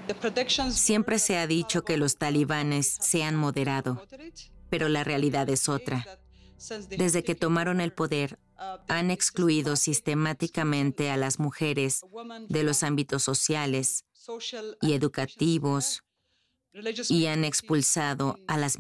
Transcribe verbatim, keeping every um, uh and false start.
Siempre se ha dicho que los talibanes se han moderado, pero la realidad es otra. Desde que tomaron el poder, han excluido sistemáticamente a las mujeres de los ámbitos sociales y educativos y han expulsado a las